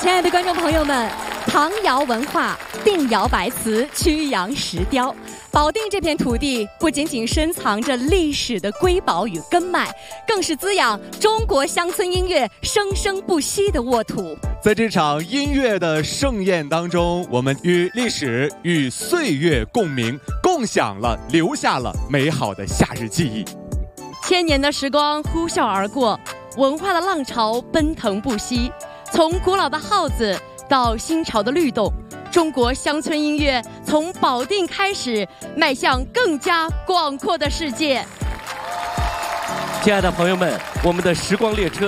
亲爱的观众朋友们，唐尧文化，定窑白瓷，曲阳石雕。保定这片土地不仅仅深藏着历史的瑰宝与根脉，更是滋养中国乡村音乐生生不息的沃土。 在这场音乐的盛宴当中，我们与历史与岁月共鸣，共享了留下了美好的夏日记忆。 千年的时光呼啸而过，文化的浪潮奔腾不息，从古老的号子到新潮的律动，中国乡村音乐从保定开始，迈向更加广阔的世界。 亲爱的朋友们，我们的时光列车